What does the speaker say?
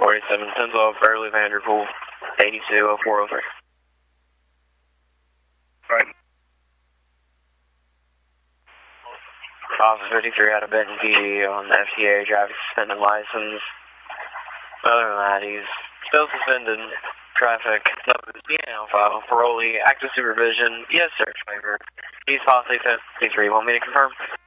47, 1012, Burley Vanderpool, 820403. Right. Officer 53 out of Benton PD on the FTA driving suspended license. Other than that, he's still suspended. Traffic, numbers, file, parolee, active supervision, yes, search waiver. He's policy 53. Want me to confirm?